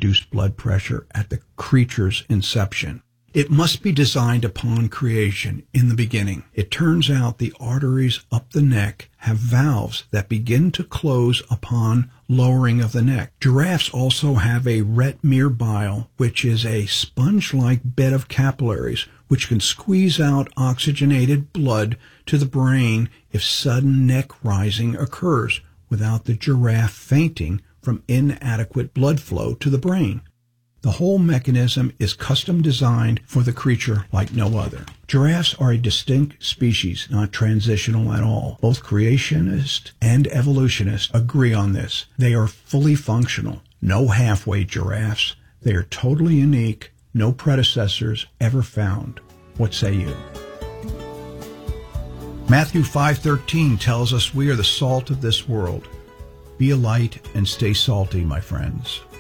reduced blood pressure at the creature's inception. It must be designed upon creation in the beginning. It turns out the arteries up the neck have valves that begin to close upon lowering of the neck. Giraffes also have a rete-mir bile, which is a sponge-like bed of capillaries which can squeeze out oxygenated blood to the brain if sudden neck rising occurs without the giraffe fainting from inadequate blood flow to the brain. The whole mechanism is custom designed for the creature like no other. Giraffes are a distinct species, not transitional at all. Both creationists and evolutionists agree on this. They are fully functional. No halfway giraffes. They are totally unique. No predecessors ever found. What say you? Matthew 5:13 tells us we are the salt of this world. Be a light and stay salty, my friends.